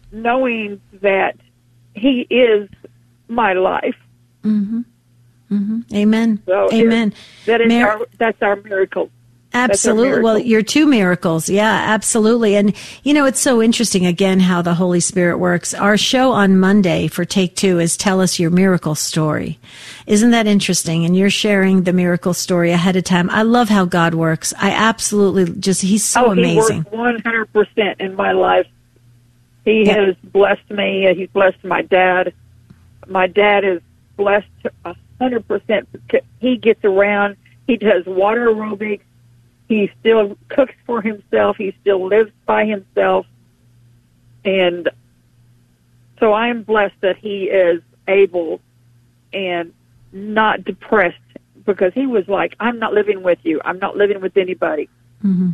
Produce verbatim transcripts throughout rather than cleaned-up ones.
knowing that he is my life. Mm-hmm. Mm-hmm. Amen. So Amen. That is Mar- our, that's our miracle. Absolutely. Well, you're two miracles. Yeah, absolutely. And, you know, it's so interesting, again, how the Holy Spirit works. Our show on Monday for Take Two is Tell Us Your Miracle Story. Isn't that interesting? And you're sharing the miracle story ahead of time. I love how God works. I absolutely just, he's so oh, he amazing. He works one hundred percent in my life. He yeah. has blessed me. He's blessed my dad. My dad is blessed one hundred percent. He gets around. He does water aerobics. He still cooks for himself. He still lives by himself. And so I am blessed that he is able and not depressed, because he was like, I'm not living with you. I'm not living with anybody. Mm-hmm.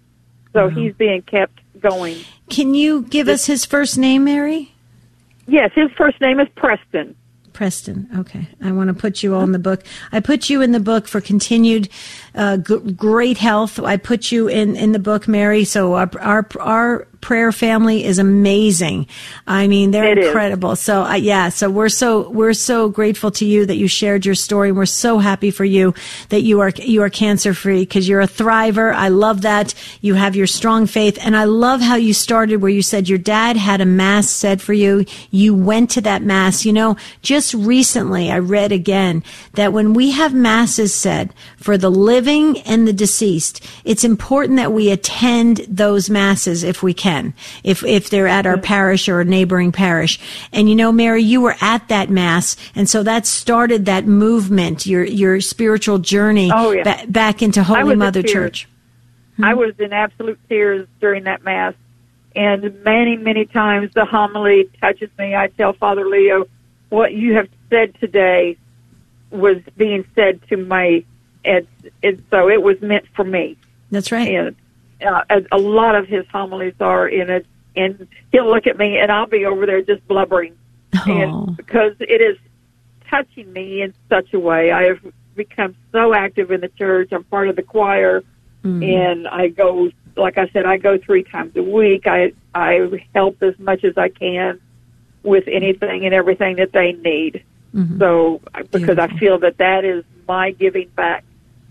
So wow. he's being kept going. Can you give us his first name, Mary? Yes, his first name is Preston. Preston. Okay. I want to put you all in the book. I put you in the book for continued uh, g- great health. I put you in, in the book, Mary. So our, our, our prayer family is amazing. I mean, they're it incredible. Is. So uh, yeah, so we're so, we're so grateful to you that you shared your story. We're so happy for you that you are, you are cancer free, because you're a thriver. I love that. You have your strong faith. And I love how you started where you said your dad had a mass said for you. You went to that mass. You know, just recently I read again that when we have masses said for the living and the deceased, it's important that we attend those masses if we can. If if they're at our parish or a neighboring parish. And you know, Mary, you were at that mass, and so that started that movement, your your spiritual journey oh, yeah. ba- back into Holy Mother Church. Hmm? I was in absolute tears during that mass, and many, many times the homily touches me. I tell Father Leo, what you have said today was being said to me, and, and so it was meant for me. That's right. And Uh, a, a lot of his homilies are in it, and he'll look at me, and I'll be over there just blubbering, oh. and because it is touching me in such a way. I have become so active in the church. I'm part of the choir, mm. and I go, like I said, I go three times a week. I I help as much as I can with anything and everything that they need. Mm-hmm. So, because Beautiful. I feel that that is my giving back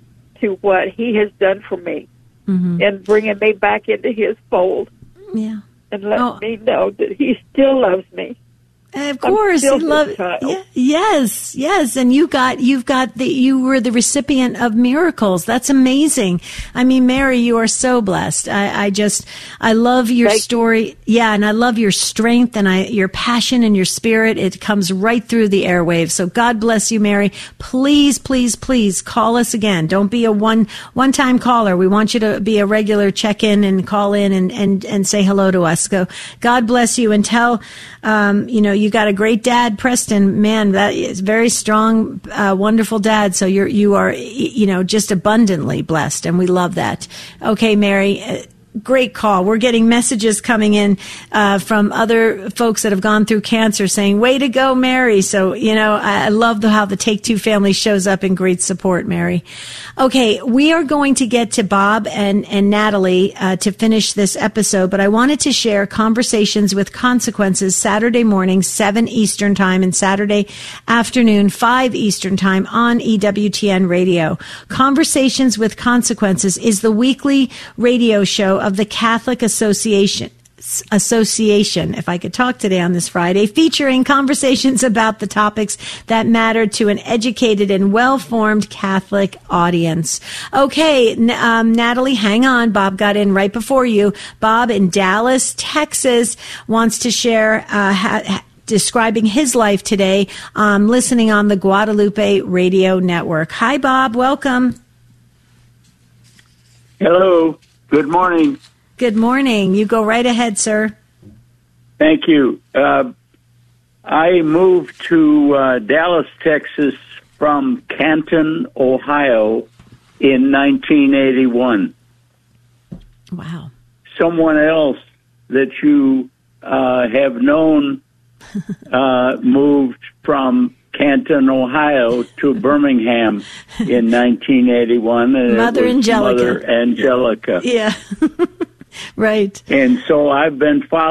to what he has done for me. Mm-hmm. And bringing me back into his fold. Yeah. And let oh. me know that he still loves me. Of course, he loves. Yeah, yes, yes, and you got, you've got the, you were the recipient of miracles. That's amazing. I mean, Mary, you are so blessed. I, I just, I love your Thank story. You. Yeah, and I love your strength and I, your passion and your spirit. It comes right through the airwaves. So God bless you, Mary. Please, please, please call us again. Don't be a one, one time caller. We want you to be a regular check in and call in and, and, and say hello to us. So God bless you, and tell, um, you know, you got a great dad, Preston. Man, that is very strong, uh, wonderful dad. So you're, you are, you know, just abundantly blessed, and we love that. Okay, Mary, uh, great call. We're getting messages coming in uh, from other folks that have gone through cancer saying, way to go, Mary. So, you know, I, I love the, how the Take Two family shows up in great support, Mary. Okay, we are going to get to Bob and, and Natalie uh, to finish this episode, but I wanted to share Conversations with Consequences Saturday morning, seven Eastern Time, and Saturday afternoon, five Eastern Time on E W T N Radio. Conversations with Consequences is the weekly radio show of the Catholic Association. Association, if I could talk today on this Friday, featuring conversations about the topics that matter to an educated and well-formed Catholic audience. Okay, um, Natalie, hang on. Bob got in right before you. Bob in Dallas, Texas, wants to share uh, ha- describing his life today, um, listening on the Guadalupe Radio Network. Hi, Bob. Welcome. Hello. Good morning. Good morning. You go right ahead, sir. Thank you. Uh, I moved to uh, Dallas, Texas from Canton, Ohio in nineteen eighty-one. Wow. Someone else that you uh, have known uh, moved from Canton, Ohio to Birmingham in nineteen eighty-one. And Mother Angelica. Mother Angelica. Yeah. Right. And so I've been following